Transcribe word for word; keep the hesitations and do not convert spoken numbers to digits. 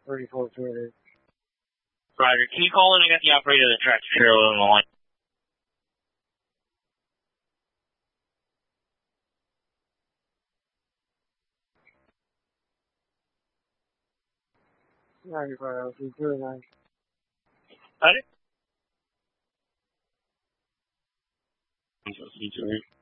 thirty-four two eight. Roger. Can you call in? I got the operator of the tractor trailer on the line. ninety-five L C two nine. Got it? C two eight.